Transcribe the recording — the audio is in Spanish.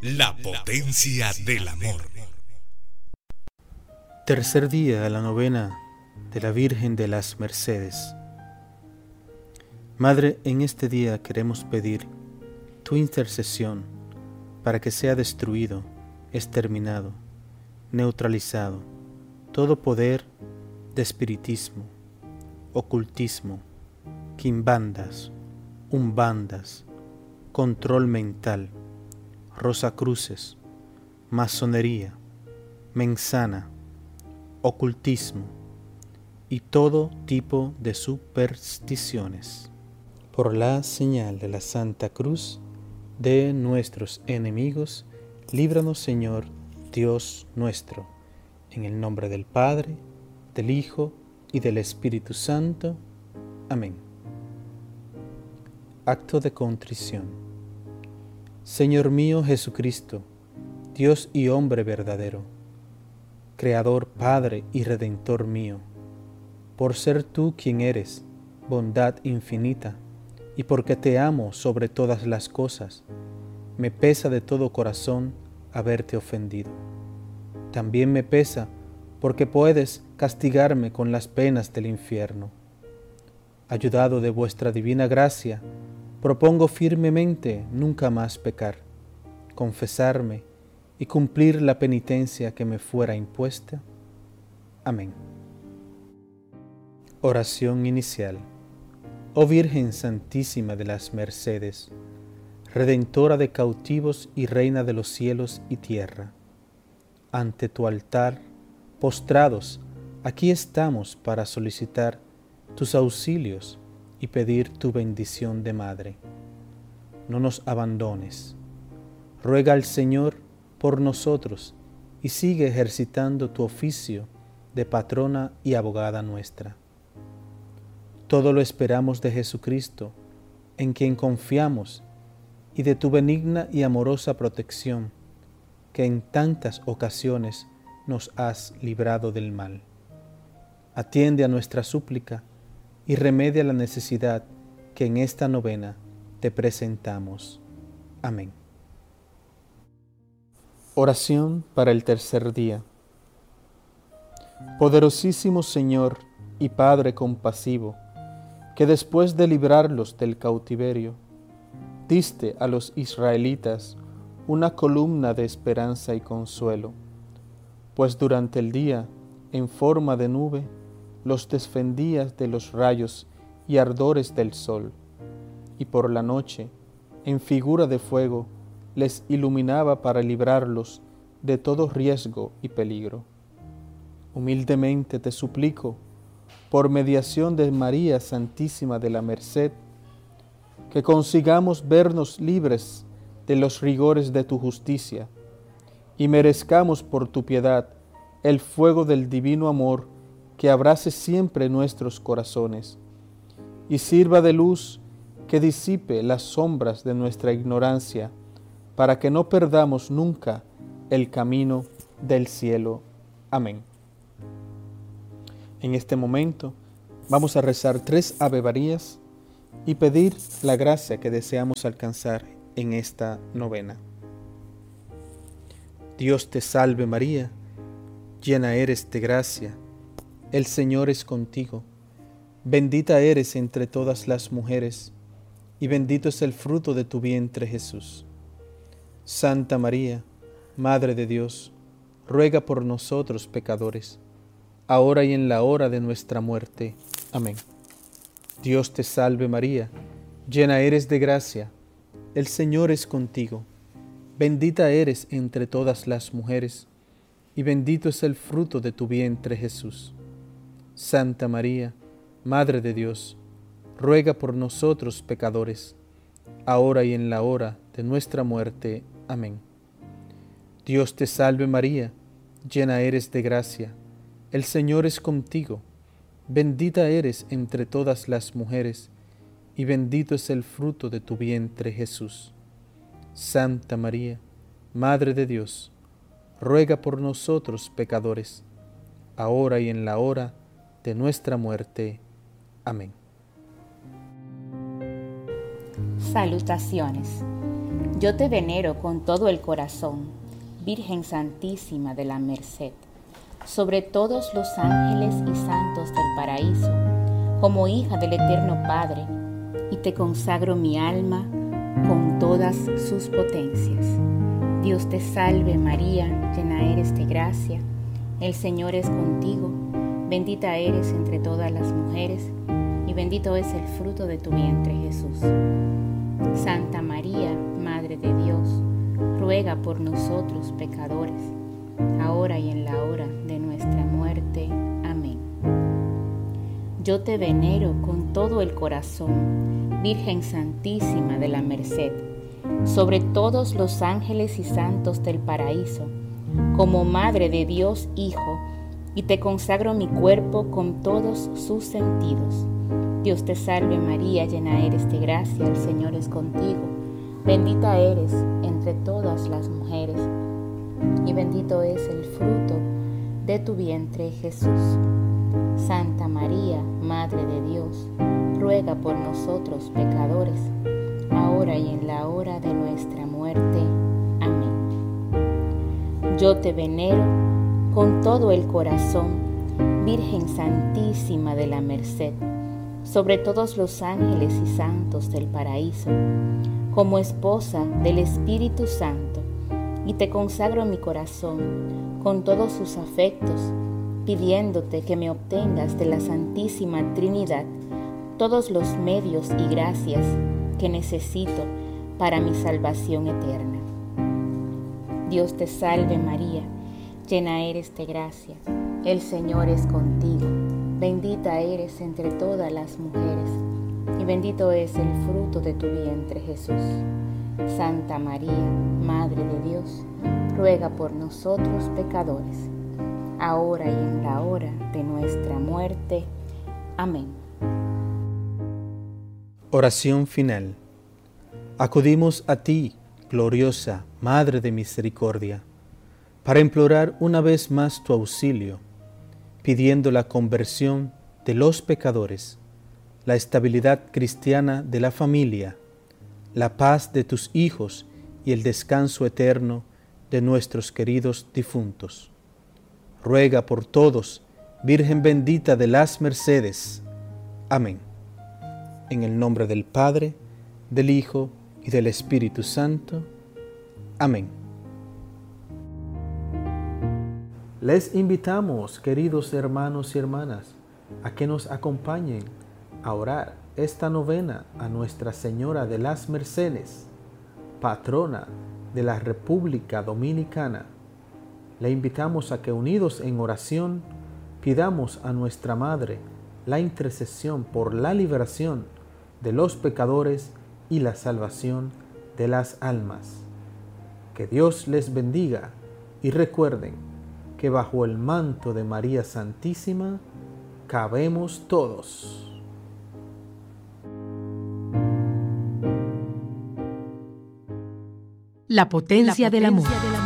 La potencia del amor. Tercer día de la novena de la Virgen de las Mercedes. Madre, en este día queremos pedir tu intercesión para que sea destruido, exterminado, neutralizado todo poder de espiritismo, ocultismo, quimbandas, umbandas, control mental, rosacruces, masonería, mensana, ocultismo y todo tipo de supersticiones. Por la señal de la Santa Cruz de nuestros enemigos, líbranos, Señor, Dios nuestro, en el nombre del Padre, del Hijo y del Espíritu Santo. Amén. Acto de contrición. Señor mío Jesucristo, Dios y hombre verdadero, Creador, Padre y Redentor mío, por ser tú quien eres, bondad infinita, y porque te amo sobre todas las cosas, me pesa de todo corazón haberte ofendido. También me pesa porque puedes castigarme con las penas del infierno. Ayudado de vuestra divina gracia, propongo firmemente nunca más pecar, confesarme y cumplir la penitencia que me fuera impuesta. Amén. Oración inicial. Oh Virgen Santísima de las Mercedes, Redentora de cautivos y Reina de los cielos y tierra, ante tu altar, postrados, aquí estamos para solicitar tus auxilios y pedir tu bendición de Madre. No nos abandones. Ruega al Señor por nosotros y sigue ejercitando tu oficio de patrona y abogada nuestra. Todo lo esperamos de Jesucristo, en quien confiamos, y de tu benigna y amorosa protección, que en tantas ocasiones nos has librado del mal. Atiende a nuestra súplica y remedia la necesidad que en esta novena te presentamos. Amén. Oración para el tercer día. Poderosísimo Señor y Padre compasivo, que después de librarlos del cautiverio, diste a los israelitas una columna de esperanza y consuelo, pues durante el día, en forma de nube, los defendías de los rayos y ardores del sol, y por la noche, en figura de fuego, les iluminaba para librarlos de todo riesgo y peligro. Humildemente te suplico, por mediación de María Santísima de la Merced, que consigamos vernos libres de los rigores de tu justicia y merezcamos por tu piedad el fuego del divino amor que abrace siempre nuestros corazones y sirva de luz que disipe las sombras de nuestra ignorancia, para que no perdamos nunca el camino del cielo. Amén. En este momento vamos a rezar 3 Ave Marías y pedir la gracia que deseamos alcanzar en esta novena. Dios te salve María, llena eres de gracia, el Señor es contigo, bendita eres entre todas las mujeres, y bendito es el fruto de tu vientre Jesús. Santa María, Madre de Dios, ruega por nosotros pecadores, ahora y en la hora de nuestra muerte. Amén. Dios te salve María, llena eres de gracia, el Señor es contigo, bendita eres entre todas las mujeres, y bendito es el fruto de tu vientre Jesús. Santa María, Madre de Dios, ruega por nosotros pecadores, ahora y en la hora de nuestra muerte. Amén. Dios te salve María, llena eres de gracia, el Señor es contigo, bendita eres entre todas las mujeres, y bendito es el fruto de tu vientre Jesús. Santa María, Madre de Dios, ruega por nosotros pecadores, ahora y en la hora de nuestra muerte. Amén. Salutaciones. Yo te venero con todo el corazón, Virgen Santísima de la Merced, sobre todos los ángeles y santos del paraíso, como hija del Eterno Padre, y te consagro mi alma con todas sus potencias. Dios te salve María, llena eres de gracia, el Señor es contigo, bendita eres entre todas las mujeres, y bendito es el fruto de tu vientre Jesús. Santa María, Madre de Dios, ruega por nosotros pecadores, ahora y en la hora de nuestra muerte. Amén. Yo te venero con todo el corazón, Virgen Santísima de la Merced, sobre todos los ángeles y santos del paraíso, como Madre de Dios Hijo, y te consagro mi cuerpo con todos sus sentidos. Dios te salve María, llena eres de gracia, el Señor es contigo. Bendita eres entre todas las mujeres, y bendito es el fruto de tu vientre Jesús. Santa María, Madre de Dios, ruega por nosotros pecadores, ahora y en la hora de nuestra muerte. Amén. Yo te venero con todo el corazón, Virgen Santísima de la Merced, sobre todos los ángeles y santos del paraíso, como esposa del Espíritu Santo, y te consagro mi corazón con todos sus afectos, pidiéndote que me obtengas de la Santísima Trinidad todos los medios y gracias que necesito para mi salvación eterna. Dios te salve María, llena eres de gracia, el Señor es contigo, bendita eres entre todas las mujeres, y bendito es el fruto de tu vientre Jesús. Santa María, Madre de Dios, ruega por nosotros pecadores, ahora y en la hora de nuestra muerte. Amén. Oración final. Acudimos a ti, gloriosa Madre de Misericordia, para implorar una vez más tu auxilio, pidiendo la conversión de los pecadores, la estabilidad cristiana de la familia, la paz de tus hijos y el descanso eterno de nuestros queridos difuntos. Ruega por todos, Virgen bendita de las mercedes. Amén. En el nombre del Padre, del Hijo y del Espíritu Santo. Amén. Les invitamos, queridos hermanos y hermanas, a que nos acompañen a orar esta novena a Nuestra Señora de las Mercedes, patrona de la República Dominicana. Le invitamos a que, unidos en oración, pidamos a nuestra Madre la intercesión por la liberación de los pecadores y la salvación de las almas. Que Dios les bendiga y recuerden que bajo el manto de María Santísima cabemos todos. La potencia del amor.